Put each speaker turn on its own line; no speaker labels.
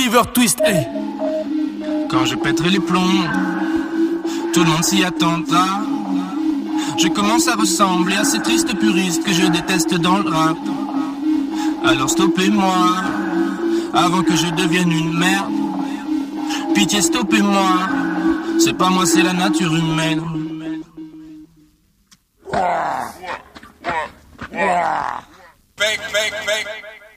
Oliver Twist, hey.
Quand je pèterai les plombs, tout le monde s'y attendra. Je commence à ressembler à ces tristes puristes que je déteste dans le rap. Alors stoppez-moi, avant que je devienne une merde. Pitié, stoppez-moi, c'est pas moi, c'est la nature humaine.
Bang, bang, bang.